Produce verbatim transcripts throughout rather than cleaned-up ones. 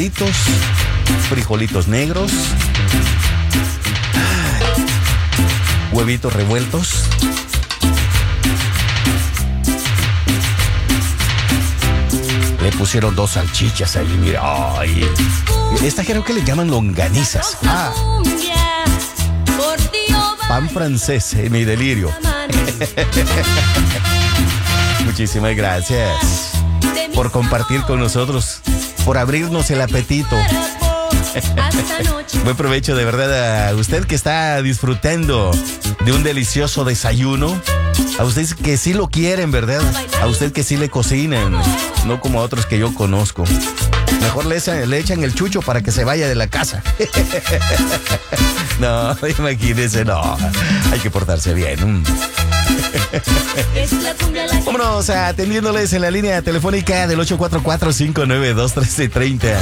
frijolitos negros, huevitos revueltos, le pusieron dos salchichas ahí, mira, ay, esta creo que le llaman longanizas. Ah, pan francés, eh, mi delirio. Muchísimas gracias por compartir con nosotros, por abrirnos el apetito. Buen provecho de verdad a usted que está disfrutando de un delicioso desayuno. A usted que sí lo quieren, ¿verdad? A usted que sí le cocinan, no como a otros que yo conozco. Mejor le echan, le echan el chucho para que se vaya de la casa. No, imagínese, no. Hay que portarse bien. Vámonos atendiéndoles en la línea telefónica del ocho cuatro cuatro, cinco nueve dos, uno tres tres cero.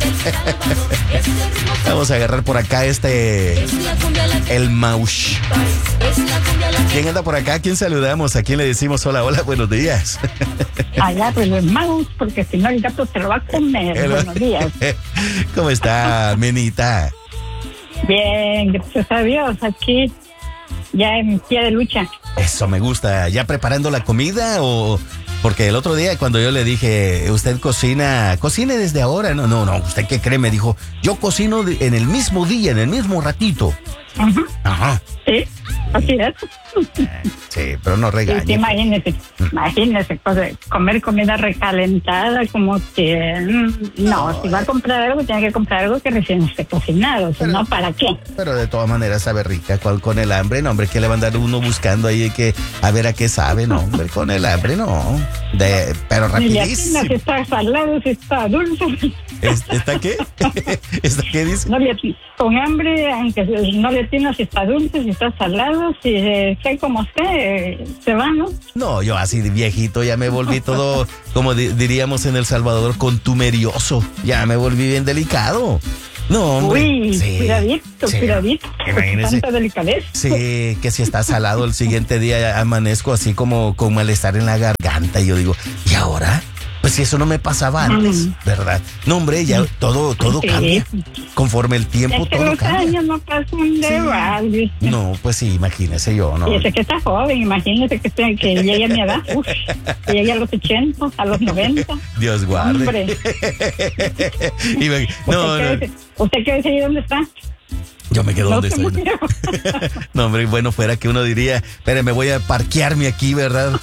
Vamos a agarrar por acá este... el Maush. ¿Quién anda por acá? ¿A quién saludamos? ¿A quién le decimos hola, hola, buenos días? Allá, pues el Mouse, porque si no el gato se lo va a comer. El... Buenos días. ¿Cómo está, Menita? Bien, gracias a Dios, aquí ya en pie de lucha. Eso me gusta. ¿Ya preparando la comida o...? Porque el otro día cuando yo le dije, usted cocina, cocine desde ahora. No, no, no, ¿usted qué cree? Me dijo, yo cocino en el mismo día, en el mismo ratito. Uh-huh. Ajá. Sí, así es. Sí, pero no regañe. Sí, imagínese, imagínese, comer comida recalentada, como que, no, no, si va a comprar algo, tiene que comprar algo que recién esté cocinado, si no, ¿para qué? Pero de todas maneras sabe rica, con, con el hambre, no, hombre, que le va a andar uno buscando ahí que a ver a qué sabe, no, hombre, con el hambre, no, de, pero rapidísimo. Si está salado, si está dulce. ¿Está qué? ¿Está qué dice? No le, con hambre, aunque no le atinas si está dulce, si está salado, si eh, sé como esté, se va, ¿no? No, yo así de viejito ya me volví todo, como di- diríamos en El Salvador, contumerioso. Ya me volví bien delicado. No, hombre. Uy, sí, cuidadito, sí, cuidadito. Imagínese. Tanta delicadeza. Sí, que si está salado el siguiente día amanezco así como con malestar en la garganta. Y yo digo, ¿y ahora? Pues si eso no me pasaba antes, mm. ¿verdad? No, hombre, ya todo todo sí. cambia. Conforme el tiempo, es que todo los cambia. años no pasan de sí. balde. No, pues sí, imagínese yo, ¿no? Y ese que está joven, imagínese que, esté, que llegue a mi edad. Uf, que llegue a los ochenta, a los noventa. Dios guarde. Hombre. Imag- no, ¿Usted, no. qué, ¿Usted qué dice ahí dónde está? Yo me quedo no donde estoy. No, hombre, bueno, fuera que uno diría, espere, me voy a parquearme aquí, ¿verdad?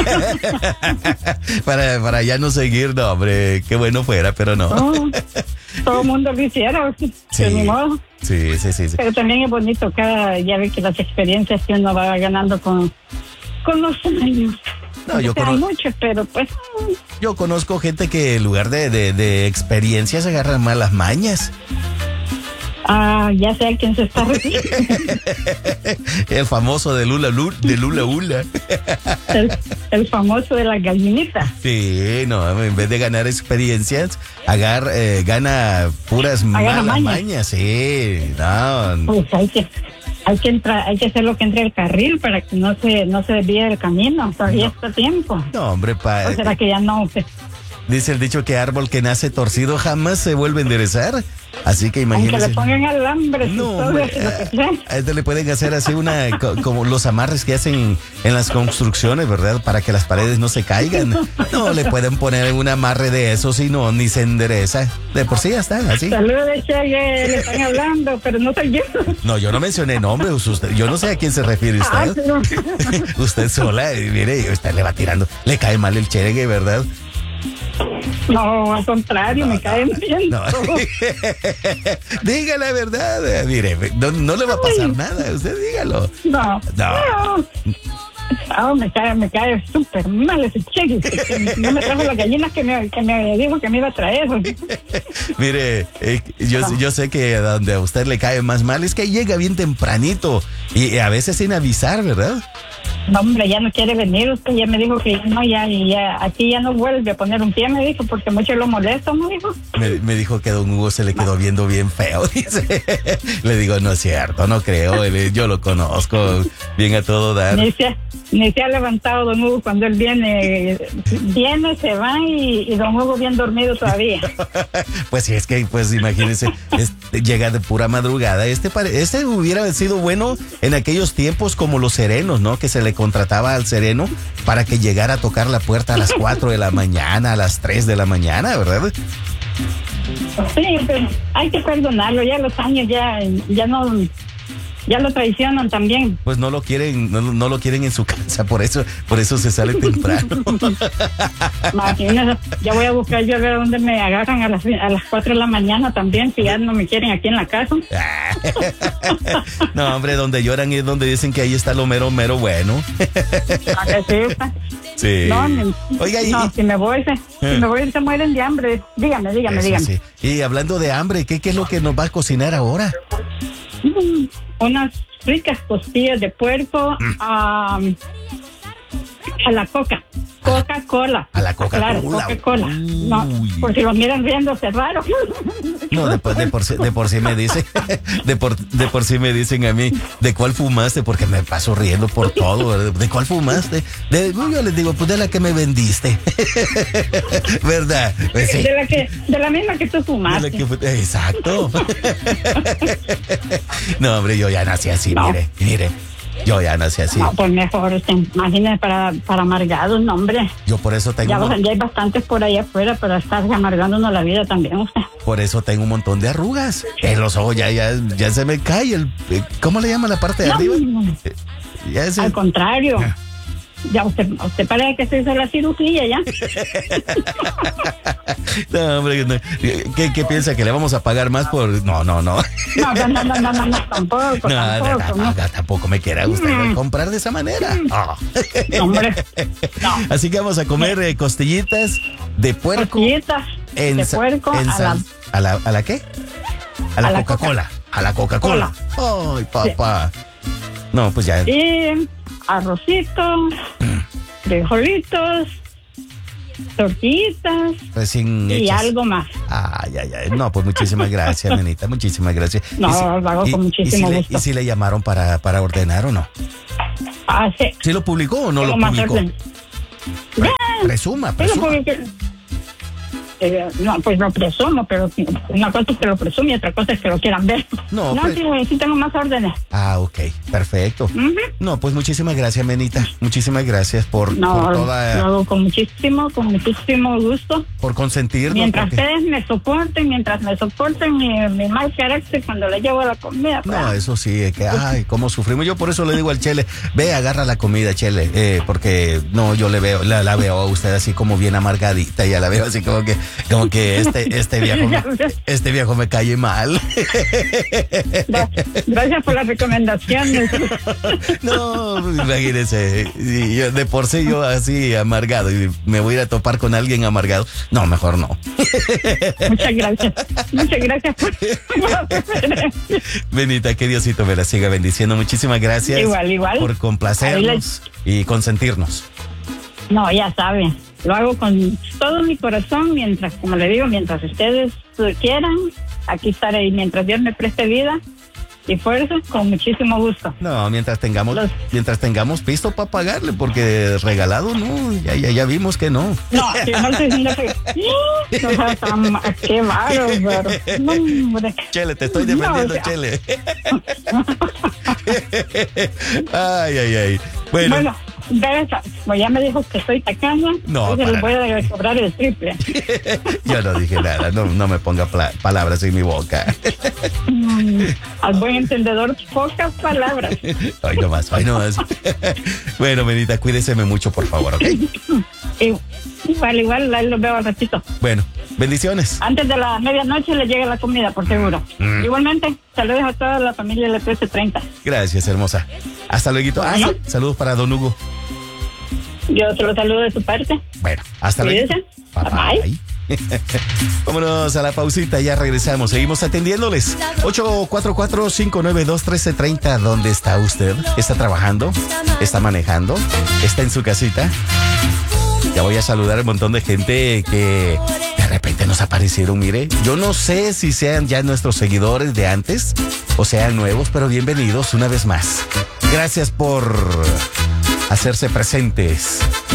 para, para ya no seguir, no, hombre, qué bueno fuera, pero no. no todo el mundo lo hiciera, sí. De mi modo. Sí, sí, sí, sí. Pero también es bonito, cada, ya ve que las experiencias que uno va ganando con, con los años. No, yo conozco. Hay cono- muchos, pero pues... Yo conozco gente que en lugar de, de, de experiencias agarran malas mañas. Ah, ya sé a quién se está refiriendo. El famoso de Lula Lula, de Lula Ula. El, el famoso de la gallinita. Sí, no, en vez de ganar experiencias, agar, eh, gana puras Agarra malas mañas. mañas, sí, no. Pues hay que, hay que entrar, hay que hacer lo que entre el carril para que no se, no se desvíe del camino. Todavía No. está tiempo. No, hombre, pa, ¿O será que ya no? Pues, dice el dicho que árbol que nace torcido jamás se vuelve a enderezar. Así que aunque imagínese. le pongan alambre, No, todo hombre, eso, lo que sea. a este le pueden hacer así una, co- como los amarres que hacen en las construcciones, ¿verdad? Para que las paredes no se caigan. No, le pueden poner un amarre de esos y no, ni se endereza. De por sí ya están así. Saludos, Che, le están hablando, pero no soy yo. No, yo no mencioné nombres, usted, yo no sé a quién se refiere Ah, usted. pero- Usted sola, y mire, usted le va tirando, le cae mal el cheregue, ¿verdad? No, al contrario, No, me caen bien. No. Diga la verdad, mire, no, no le va a pasar nada, usted dígalo. No, No. no. Ah, me cae, me cae súper mal ese cheque. que No me trajo las gallinas que me, que me dijo que me iba a traer. Mire, eh, yo, No. yo sé que a donde a usted le cae más mal es que llega bien tempranito y a veces sin avisar, ¿verdad? No, hombre, ya no quiere venir. Usted ya me dijo que no, ya, ya, aquí ya no vuelve a poner un pie, me dijo, porque mucho lo molesto, me dijo. Me, me dijo que don Hugo se le quedó viendo bien feo, dice. Le digo, no es cierto, no creo. Él, yo lo conozco bien a todo dar. Ni se, ni se ha levantado don Hugo cuando él viene. Viene, se va y, y don Hugo bien dormido todavía. Pues sí, es que, pues imagínense, este, llega de pura madrugada. Este, pare, este hubiera sido bueno en aquellos tiempos como los serenos, ¿no? Que se le contrataba al sereno para que llegara a tocar la puerta a las cuatro de la mañana, a las tres de la mañana, ¿verdad? Sí, pero hay que perdonarlo, ya los años ya, ya no, ya lo traicionan también. Pues no lo quieren, no, no lo quieren en su casa, por eso, por eso se sale temprano. Imagínate, ya voy a buscar yo a ver dónde me agarran a las, a las cuatro de la mañana también, si ya no me quieren aquí en la casa. No, hombre, donde lloran es donde dicen que ahí está lo mero, mero bueno. ¿A que sepa? Sí. No, ni, Oiga, y, no, si me voy, se, si me voy se mueren de hambre. Dígame, dígame, eso dígame. Sí. Y hablando de hambre, ¿qué, ¿qué es lo que nos va a cocinar ahora? Mm, unas ricas costillas de puerco mm. a, a la coca. Coca-Cola. A la Coca-Cola. Claro, Coca-Cola. No, por si lo miran riéndose raro. No, de, de, por, de por sí me dice, de por, de por sí me dicen a mí, ¿de cuál fumaste? Porque me paso riendo por todo. ¿De cuál fumaste? De, yo les digo, pues de la que me vendiste. ¿Verdad? Pues sí. De la que, de la misma que tú fumaste. De la que, exacto. No, hombre, yo ya nací así, no. mire, mire. Yo ya nací así. No, pues mejor, usted, imagínese para, para amargados, no, hombre. Yo por eso tengo... Ya, un... ya hay bastantes por ahí afuera, pero estar amargándonos la vida también, usted. Por eso tengo un montón de arrugas. En los ojos ya, ya, ya se me cae el... ¿Cómo le llaman la parte de no, arriba? No. Ya ese... Al contrario. Ya. Ya usted, usted parece que se hizo la cirugía ya. No, hombre, no. ¿Qué, ¿qué piensa? ¿Que le vamos a pagar más por...? No, no, no. No, no, no, no, no, no, no tampoco, no, tampoco. No, no, no, tampoco me quiera usted mm. comprar de esa manera. No. No, hombre, no. Así que vamos a comer eh, costillitas de puerco. Costillitas en de puerco en a, la, a la... ¿A la qué? A la, a la Coca-Cola. Coca. A la Coca-Cola. Ay, papá. Sí. No, pues ya. Y arrocito, mm. frijolitos, tortillitas Recién y hechas. Algo más. Ay, ay, ay. No, pues muchísimas gracias, Menita. Muchísimas gracias. No, si, lo hago y, con muchísimo y si gusto. Le, ¿Y si le llamaron para, para ordenar o no? Ah, sí. ¿Sí lo publicó o no lo publicó? Pre, presuma, presuma. Eh, no, pues lo presumo, pero una cosa es que lo presume y otra cosa es que lo quieran ver. No, no pues... sí, sí tengo más órdenes. Ah, ok, perfecto. Uh-huh. No, pues muchísimas gracias, Menita. Muchísimas gracias por, no, por toda... lo hago con muchísimo, con muchísimo gusto. Por consentirnos. Mientras porque... ustedes me soporten, mientras me soporten mi, mi mal carácter cuando le llevo la comida. No, para... eso sí, es que, ay, cómo sufrimos. Yo por eso le digo al Chele, ve, agarra la comida, Chele, eh, porque no, yo le veo, la, la veo a usted así como bien amargadita, ya la veo así como que, como que este, este viejo, me, este viejo me cae mal. Gracias por las recomendaciones. No, imagínese, yo, de por sí yo así amargado y me voy a ir a topar con alguien amargado. No, mejor no. Muchas gracias. Muchas gracias por... Benita, que Diosito me la siga bendiciendo. Muchísimas gracias. Igual, igual. Por complacernos le... y consentirnos. No, ya saben, lo hago con todo mi corazón, mientras, como le digo, mientras ustedes quieran, aquí estaré, y mientras Dios me preste vida y fuerza, con muchísimo gusto. No, mientras tengamos, Los... mientras tengamos pisto para pagarle, porque regalado no, ya, ya, ya vimos que no. No, si no estoy diciendo que, no, o sea, tan, qué bárbaro, no, hombre. Chele, te estoy defendiendo, no, o sea... Chele. Ay, ay, ay. Bueno. bueno. Como ya me dijo que soy tacaña, no, entonces les voy a cobrar el triple. Yo no dije nada, no, no me ponga pla- palabras en mi boca. Mm, al buen entendedor, pocas palabras. Ay, no más, ay, no más. Bueno, Benita, cuídeseme mucho, por favor, ¿ok? Igual, igual, ahí los veo al ratito. Bueno, bendiciones. Antes de la medianoche le llega la comida, por seguro. Mm. Igualmente, saludos a toda la familia L P S treinta. Gracias, hermosa. Hasta luego. Ah, ¿no? Saludos para don Hugo. Yo te lo saludo de tu parte. Bueno, hasta luego. Bye. Bye. Vámonos a la pausita, ya regresamos. Seguimos atendiéndoles. ocho cuatro cuatro, cinco nueve dos, uno tres tres cero. ¿Dónde está usted? ¿Está trabajando? ¿Está manejando? ¿Está en su casita? Ya voy a saludar a un montón de gente que de repente nos aparecieron. Mire, yo no sé si sean ya nuestros seguidores de antes o sean nuevos, pero bienvenidos una vez más. Gracias por hacerse presentes.